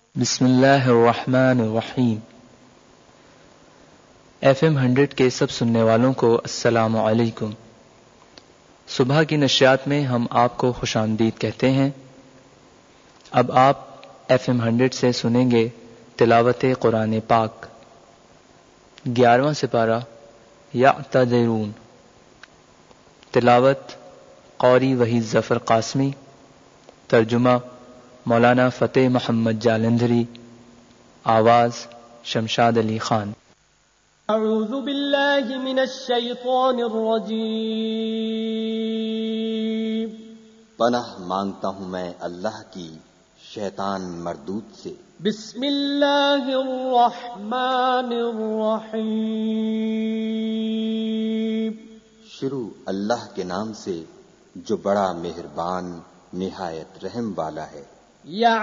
बिस्मिल्लाहिर्रहमानिर्रहीम। FM 100 के सब सुनने वालों को अस्सलामु अलैकुम। सुबह की नशियात में हम आपको खुशामदीद कहते हैं। अब आप FM 100 से सुनेंगे तिलावत कुरान पाक, 11वां सिपारा यअतज़िरून। तिलावत क़ारी वहीद ज़फ़र क़ासमी, तर्जुमा मौलाना फ़तेह मोहम्मद जालंधरी, आवाज़ शमशाद अली खान। अऊज़ु बिल्लाहि मिनश शैतानिर रजीम। पनाह मांगता हूँ मैं अल्लाह की शैतान मरदूद से। बिस्मिल्लाहिर रहमानिर रहीम। शुरू अल्लाह के नाम से जो बड़ा मेहरबान निहायत रहम वाला है।